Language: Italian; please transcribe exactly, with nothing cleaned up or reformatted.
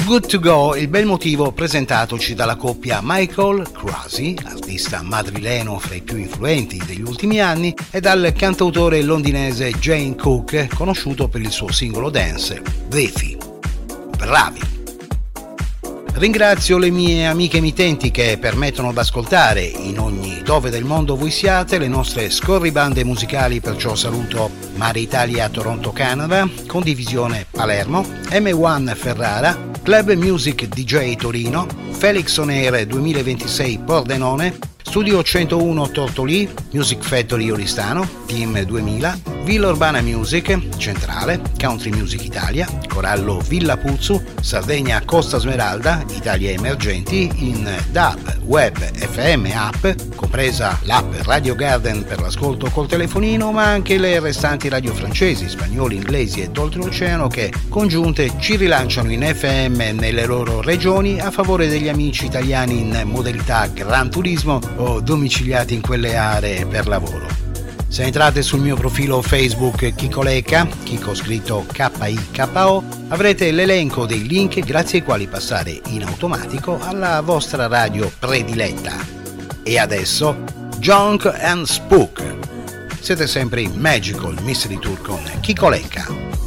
Good to Go, il bel motivo presentatoci dalla coppia Michael Krasi, artista madrileno fra i più influenti degli ultimi anni, e dal cantautore londinese Jane Cook, conosciuto per il suo singolo dance, Beefy. Bravi! Ringrazio le mie amiche emittenti che permettono d'ascoltare in ogni dove del mondo voi siate le nostre scorribande musicali, perciò saluto Mare Italia Toronto Canada, Condivisione Palermo, M uno Ferrara, Club Music D J Torino, Felix On Air duemilaventisei Pordenone, Studio centouno Tortolì, Music Factory Oristano, Team duemila, Villa Urbana Music, Centrale, Country Music Italia, Corallo Villa Puzzu, Sardegna Costa Smeralda, Italia Emergenti, in D A B, web, F M, app, compresa l'app Radio Garden per l'ascolto col telefonino, ma anche le restanti radio francesi, spagnoli, inglesi ed oltreoceano che, congiunte, ci rilanciano in F M nelle loro regioni a favore degli amici italiani in modalità Gran Turismo o domiciliati in quelle aree per lavoro. Se entrate sul mio profilo Facebook Chicoleca, Chico scritto K I K O, avrete l'elenco dei link grazie ai quali passare in automatico alla vostra radio prediletta. E adesso, Junk and Spook. Siete sempre in Magical Mystery Tour con Chicoleca.